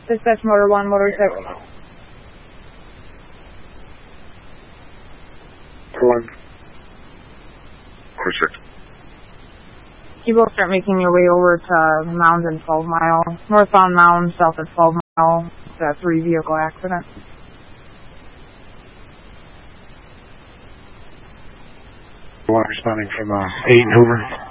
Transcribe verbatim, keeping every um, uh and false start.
Dispatch Motor one, Motor six. One. Motor six. You both start making your way over to Mound and twelve mile. Northbound Mound, south of twelve mile. It's a three vehicle accident. One responding from uh, eight and Hoover.